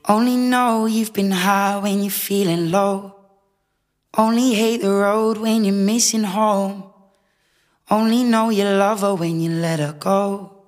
Only know you've been high when you're feeling low. Only hate the road when you're missing home. Only know you love her when you let her go.